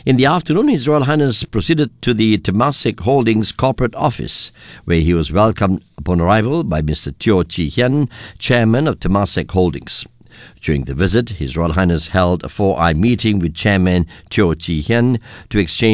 In the afternoon, His Royal Highness proceeded to the Temasek Holdings corporate office, where he was welcomed upon arrival by Mr. Teo Chee Hean, Chairman of Temasek Holdings. During the visit, His Royal Highness held a 4-eye meeting with Chairman Teo Chee Hean to exchange